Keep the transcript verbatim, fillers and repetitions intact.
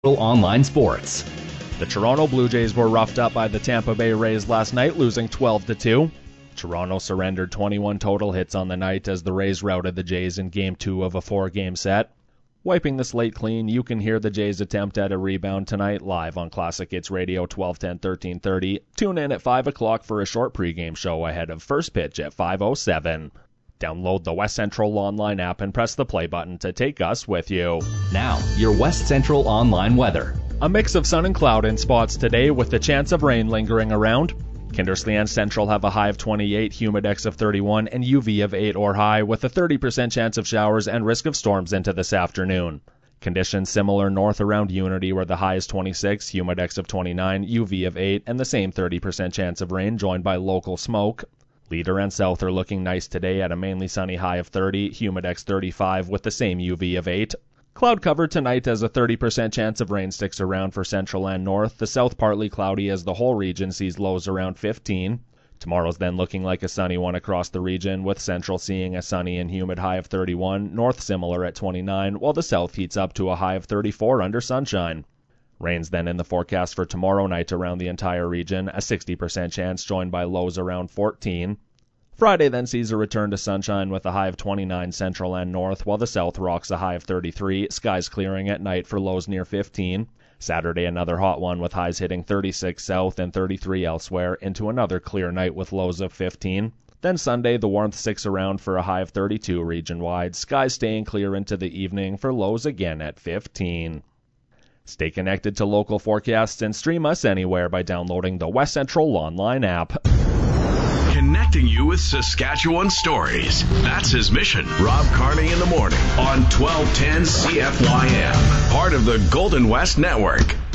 Online sports. The Toronto Blue Jays were roughed up by the Tampa Bay Rays last night, losing twelve to two. Toronto surrendered twenty-one total hits on the night as the Rays routed the Jays in Game two of a four-game set. Wiping the slate clean, you can hear the Jays attempt at a rebound tonight live on Classic Hits Radio twelve ten, thirteen thirty. Tune in at five o'clock for a short pregame show ahead of first pitch at five oh seven. Download the West Central Online app and press the play button to take us with you. Now, your West Central Online weather. A mix of sun and cloud in spots today with the chance of rain lingering around. Kindersley and Central have a high of twenty-eight, humidex of thirty-one, and U V of eight or high with a thirty percent chance of showers and risk of storms into this afternoon. Conditions similar north around Unity where the high is twenty-six, humidex of twenty-nine, U V of eight, and the same thirty percent chance of rain joined by local smoke. Leader and South are looking nice today at a mainly sunny high of thirty, humidex thirty-five with the same U V of eight. Cloud cover tonight as a thirty percent chance of rain sticks around for Central and North. The South partly cloudy as the whole region sees lows around fifteen. Tomorrow's then looking like a sunny one across the region, with Central seeing a sunny and humid high of thirty-one, North similar at twenty-nine, while the South heats up to a high of thirty-four under sunshine. Rains then in the forecast for tomorrow night around the entire region, a sixty percent chance joined by lows around fourteen. Friday then sees a return to sunshine with a high of twenty-nine Central and North, while the South rocks a high of thirty-three, skies clearing at night for lows near fifteen. Saturday another hot one with highs hitting thirty-six South and thirty-three elsewhere, into another clear night with lows of fifteen. Then Sunday the warmth sticks around for a high of thirty-two region-wide, skies staying clear into the evening for lows again at fifteen. Stay connected to local forecasts and stream us anywhere by downloading the West Central Online app. Connecting you with Saskatchewan stories. That's his mission. Rob Carney in the morning on twelve ten C F Y M. Part of the Golden West Network.